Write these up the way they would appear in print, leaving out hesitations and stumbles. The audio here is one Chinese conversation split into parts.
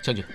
将军，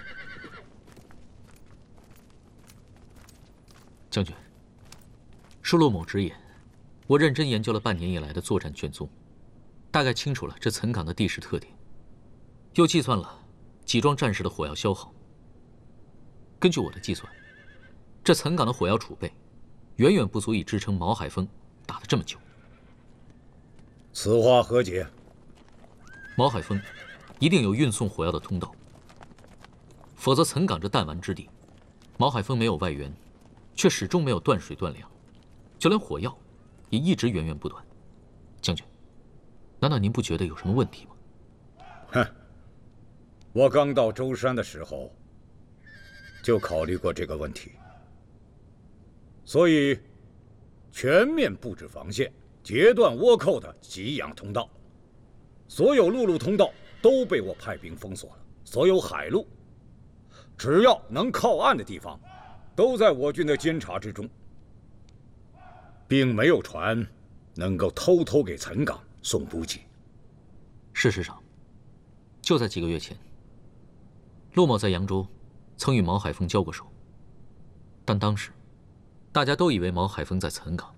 将军，恕陆某直言，我认真研究了半年以来的作战卷宗，大概清楚了这岑岗的地势特点，又计算了几桩战事的火药消耗。根据我的计算，这岑岗的火药储备远远不足以支撑毛海峰打得这么久。 此话何解？ 毛海峰一定有运送火药的通道，否则岑岗这弹丸之地，毛海峰没有外援，却始终没有断水断粮，就连火药也一直源源不断。将军，难道您不觉得有什么问题吗？ 哼，我刚到舟山的时候就考虑过这个问题，所以全面布置防线，截断倭寇的给养通道。所有陆路通道都被我派兵封锁了，所有海路，只要能靠岸的地方，都在我军的监察之中，并没有船能够偷偷给岑岗送补给。 事实上，就在几个月前，陆某在扬州曾与毛海峰交过手，但当时大家都以为毛海峰在岑岗。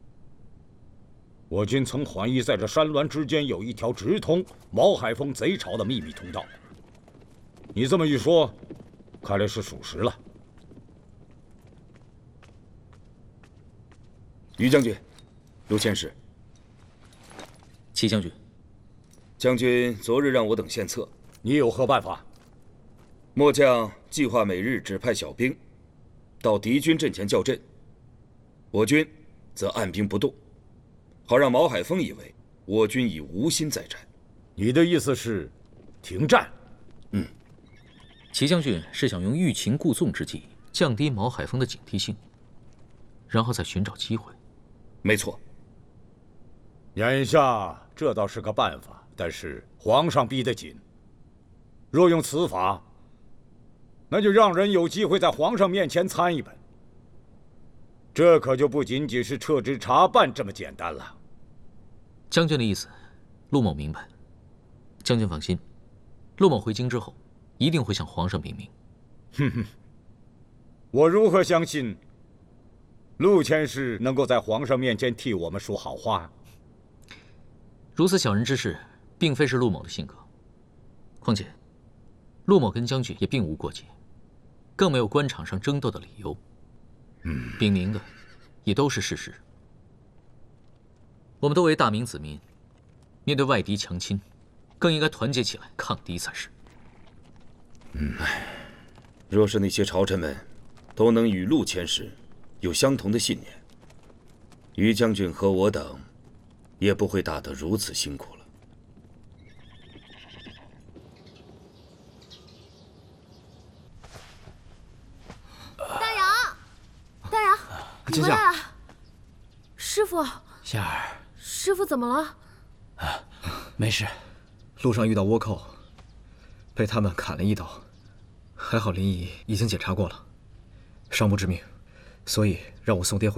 我军曾怀疑在这山峦之间有一条直通毛海峰贼巢的秘密通道。你这么一说，看来是属实了。 于将军，陆佥使， 齐将军， 将军昨日让我等献策， 你有何办法？ 末将计划每日指派小兵到敌军阵前校阵，我军则按兵不动，好让毛海峰以为我军已无心再战。 你的意思是停战？ 齐将军是想用欲擒故纵之计降低毛海峰的警惕性，然后再寻找机会。 没错。 眼下这倒是个办法，但是皇上逼得紧。若用此法，那就让人有机会在皇上面前参一本。这可就不仅仅是撤职查办这么简单了。 将军的意思，陆某明白。将军放心，陆某回京之后，一定会向皇上禀明。 哼哼，我如何相信陆佥使能够在皇上面前替我们说好话？ 如此小人之事，并非是陆某的性格。况且，陆某跟将军也并无过节，更没有官场上争斗的理由。禀明的也都是事实。我们都为大明子民，面对外敌强侵，更应该团结起来抗敌才是。 若是那些朝臣们都能与陆佥使有相同的信念，于将军和我等也不会打得如此辛苦了。 大洋，大洋，你回来了。师傅， 仙儿， 师傅怎么了？ 没事，路上遇到倭寇，被他们砍了一刀，还好林姨已经检查过了，伤不致命，所以让我送爹回。